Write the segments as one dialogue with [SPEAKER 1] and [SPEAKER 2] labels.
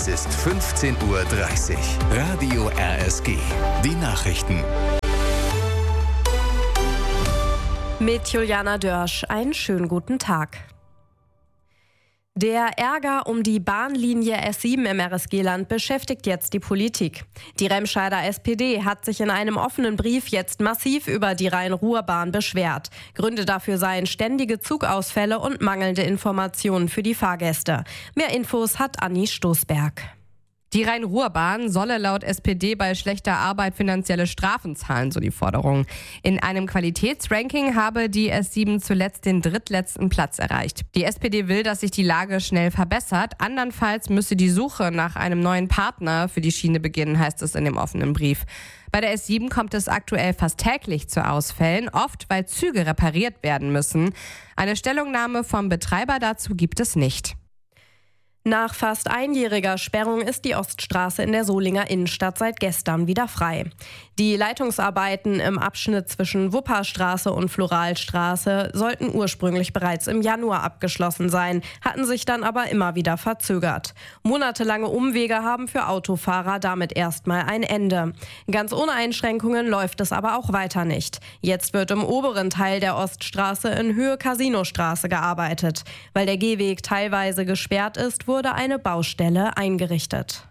[SPEAKER 1] Es ist 15:30 Uhr. Radio RSG. Die Nachrichten.
[SPEAKER 2] Mit Juliana Dörsch. Einen schönen guten Tag. Der Ärger um die Bahnlinie S7 im RSG-Land beschäftigt jetzt die Politik. Die Remscheider SPD hat sich in einem offenen Brief jetzt massiv über die Rhein-Ruhr-Bahn beschwert. Gründe dafür seien ständige Zugausfälle und mangelnde Informationen für die Fahrgäste. Mehr Infos hat Anni Stoßberg.
[SPEAKER 3] Die Rhein-Ruhr-Bahn solle laut SPD bei schlechter Arbeit finanzielle Strafen zahlen, so die Forderung. In einem Qualitätsranking habe die S7 zuletzt den drittletzten Platz erreicht. Die SPD will, dass sich die Lage schnell verbessert. Andernfalls müsse die Suche nach einem neuen Partner für die Schiene beginnen, heißt es in dem offenen Brief. Bei der S7 kommt es aktuell fast täglich zu Ausfällen, oft weil Züge repariert werden müssen. Eine Stellungnahme vom Betreiber dazu gibt es nicht.
[SPEAKER 2] Nach fast einjähriger Sperrung ist die Oststraße in der Solinger Innenstadt seit gestern wieder frei. Die Leitungsarbeiten im Abschnitt zwischen Wupperstraße und Floralstraße sollten ursprünglich bereits im Januar abgeschlossen sein, hatten sich dann aber immer wieder verzögert. Monatelange Umwege haben für Autofahrer damit erstmal ein Ende. Ganz ohne Einschränkungen läuft es aber auch weiter nicht. Jetzt wird im oberen Teil der Oststraße in Höhe Casinostraße gearbeitet. Weil der Gehweg teilweise gesperrt ist, wurde eine Baustelle eingerichtet.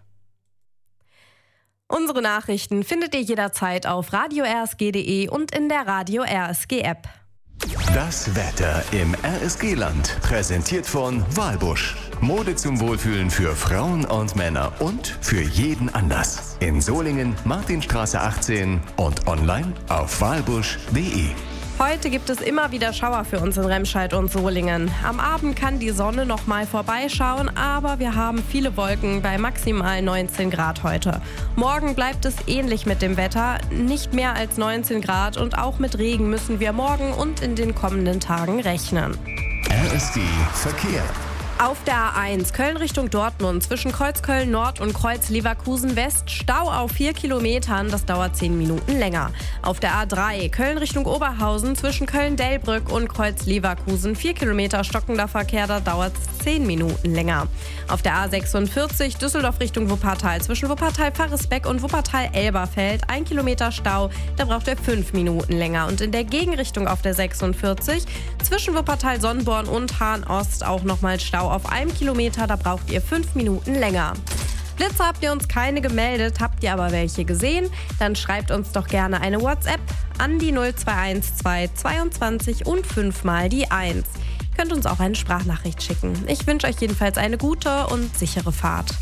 [SPEAKER 2] Unsere Nachrichten findet ihr jederzeit auf radio-rsg.de und in der Radio RSG App.
[SPEAKER 1] Das Wetter im RSG-Land. Präsentiert von Walbusch. Mode zum Wohlfühlen für Frauen und Männer und für jeden Anlass. In Solingen, Martinstraße 18 und online auf walbusch.de.
[SPEAKER 2] Heute gibt es immer wieder Schauer für uns in Remscheid und Solingen. Am Abend kann die Sonne noch mal vorbeischauen, aber wir haben viele Wolken bei maximal 19 Grad heute. Morgen bleibt es ähnlich mit dem Wetter, nicht mehr als 19 Grad und auch mit Regen müssen wir morgen und in den kommenden Tagen rechnen.
[SPEAKER 1] RSG Verkehr.
[SPEAKER 2] Auf der A1 Köln Richtung Dortmund zwischen Kreuz Köln Nord und Kreuz Leverkusen West Stau auf 4 Kilometern, das dauert 10 Minuten länger. Auf der A3 Köln Richtung Oberhausen zwischen Köln-Delbrück und Kreuz Leverkusen 4 Kilometer stockender Verkehr, da dauert es 10 Minuten länger. Auf der A46 Düsseldorf Richtung Wuppertal zwischen Wuppertal-Farresbeck und Wuppertal-Elberfeld 1 Kilometer Stau, da braucht er 5 Minuten länger. Und in der Gegenrichtung auf der 46 zwischen Wuppertal-Sonnborn und Hahn-Ost auch nochmal Stau auf 1 Kilometer, da braucht ihr 5 Minuten länger. Blitze habt ihr uns keine gemeldet, habt ihr aber welche gesehen? Dann schreibt uns doch gerne eine WhatsApp an die 0212 22 und 5 mal die 1. Ihr könnt uns auch eine Sprachnachricht schicken. Ich wünsche euch jedenfalls eine gute und sichere Fahrt.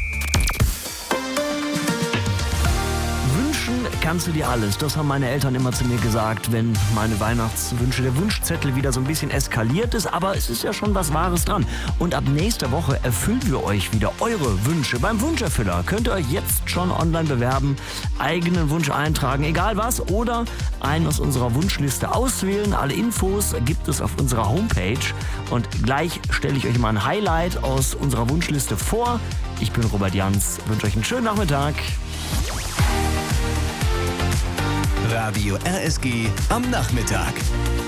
[SPEAKER 4] Kannst du dir alles? Das haben meine Eltern immer zu mir gesagt, wenn meine Weihnachtswünsche, der Wunschzettel wieder so ein bisschen eskaliert ist. Aber es ist ja schon was Wahres dran. Und ab nächster Woche erfüllen wir euch wieder eure Wünsche. Beim Wunscherfüller könnt ihr euch jetzt schon online bewerben, eigenen Wunsch eintragen, egal was, oder einen aus unserer Wunschliste auswählen. Alle Infos gibt es auf unserer Homepage. Und gleich stelle ich euch mal ein Highlight aus unserer Wunschliste vor. Ich bin Robert Jans, wünsche euch einen schönen Nachmittag.
[SPEAKER 1] Radio RSG am Nachmittag.